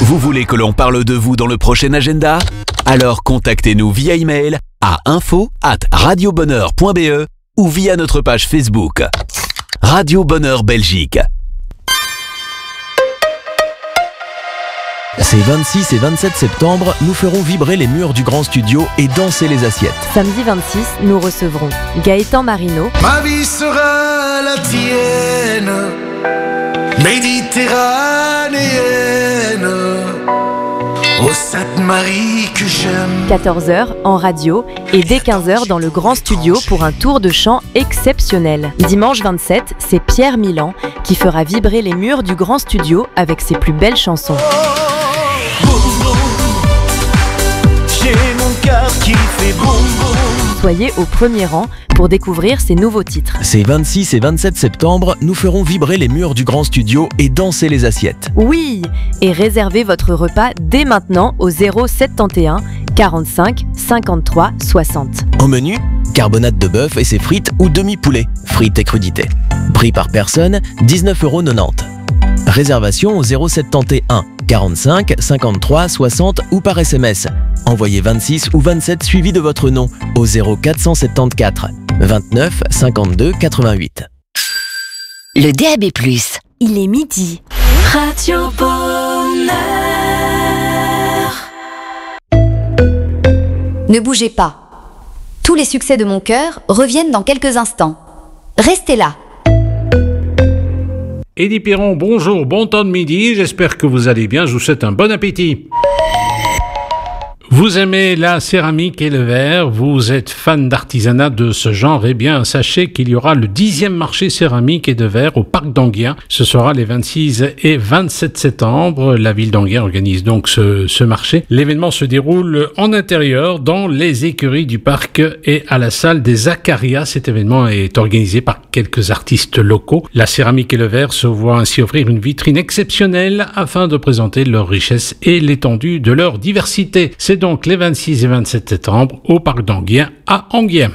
Vous voulez que l'on parle de vous dans le prochain agenda ? Alors contactez-nous via email à info@radiobonheur.be ou via notre page Facebook. Radio Bonheur Belgique. Ces 26 et 27 septembre, nous ferons vibrer les murs du grand studio et danser les assiettes. Samedi 26, nous recevrons Gaëtan Marino. Ma vie sera la tienne, méditerranéenne, ô Sainte Marie que j'aime. 14h en radio et dès 15h dans le grand studio pour un tour de chant exceptionnel. Dimanche 27, c'est Pierre Milan qui fera vibrer les murs du grand studio avec ses plus belles chansons. J'ai mon cœur qui fait boum boum. Soyez au premier rang pour découvrir ces nouveaux titres. Ces 26 et 27 septembre, nous ferons vibrer les murs du grand studio et danser les assiettes. Oui, et réservez votre repas dès maintenant au 071 45 53 60. Au menu, carbonate de bœuf et ses frites ou demi-poulet, frites et crudités. Prix par personne, 19,90 €. Réservation au 071 45 53 60 ou par SMS. Envoyez 26 ou 27 suivi de votre nom au 0474 29 52 88. Le DAB+. Il est midi. Radio Bonheur. Ne bougez pas. Tous les succès de mon cœur reviennent dans quelques instants. Restez là. Eddie Piron, bonjour, bon temps de midi, j'espère que vous allez bien, je vous souhaite un bon appétit. Vous aimez la céramique et le verre, vous êtes fan d'artisanat de ce genre, eh bien sachez qu'il y aura le 10e marché céramique et de verre au parc d'Enghien. Ce sera les 26 et 27 septembre. La ville d'Enghien organise donc ce marché. L'événement se déroule en intérieur dans les écuries du parc et à la salle des Acarias. Cet événement est organisé par quelques artistes locaux. La céramique et le verre se voient ainsi offrir une vitrine exceptionnelle afin de présenter leur richesse et l'étendue de leur diversité. C'est donc les 26 et 27 septembre au parc d'Enghien à Enghien.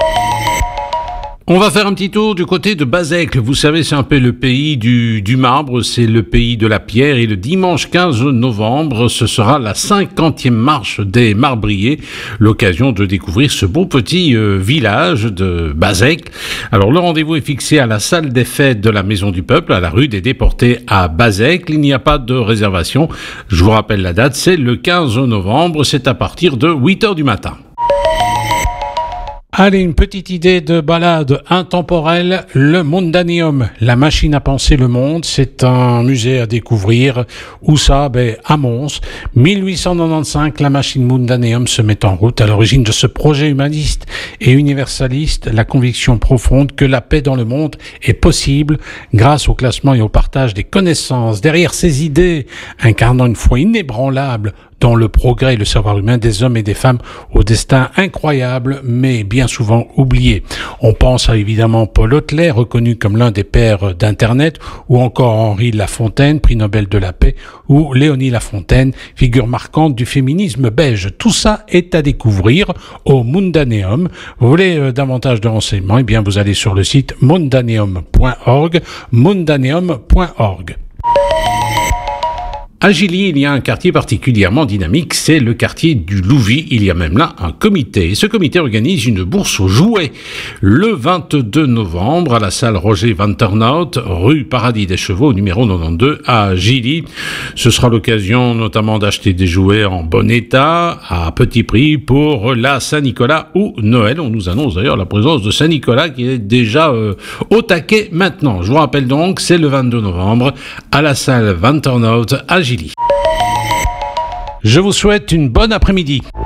On va faire un petit tour du côté de Bazècle. Vous savez, c'est un peu le pays du marbre, c'est le pays de la pierre. Et le dimanche 15 novembre, ce sera la 50e marche des marbriers. L'occasion de découvrir ce beau petit village de Bazècle. Alors, le rendez-vous est fixé à la salle des fêtes de la Maison du Peuple, à la rue des Déportés à Bazècle. Il n'y a pas de réservation. Je vous rappelle la date, c'est le 15 novembre. C'est à partir de 8h du matin. Allez, une petite idée de balade intemporelle, le Mundaneum, la machine à penser le monde, c'est un musée à découvrir. Où ça? À Mons. 1895, la machine Mundaneum se met en route. À l'origine de ce projet humaniste et universaliste, la conviction profonde que la paix dans le monde est possible grâce au classement et au partage des connaissances. Derrière ces idées, incarnant une foi inébranlable dans le progrès et le savoir humain des hommes et des femmes au destin incroyable, mais bien souvent oublié. On pense à évidemment Paul Otlet, reconnu comme l'un des pères d'Internet, ou encore Henri Lafontaine, prix Nobel de la paix, ou Léonie Lafontaine, figure marquante du féminisme belge. Tout ça est à découvrir au Mundaneum. Vous voulez davantage de renseignements? Eh bien, vous allez sur le site mundaneum.org, mundaneum.org. À Gilly, il y a un quartier particulièrement dynamique, c'est le quartier du Louvis. Il y a même là un comité. Et ce comité organise une bourse aux jouets le 22 novembre à la salle Roger Van Turnhout, rue Paradis des Chevaux, numéro 92 à Gilly. Ce sera l'occasion notamment d'acheter des jouets en bon état, à petit prix, pour la Saint-Nicolas ou Noël. On nous annonce d'ailleurs la présence de Saint-Nicolas qui est déjà au taquet maintenant. Je vous rappelle donc, c'est le 22 novembre à la salle Van Turnhout à Gilly. Je vous souhaite une bonne après-midi.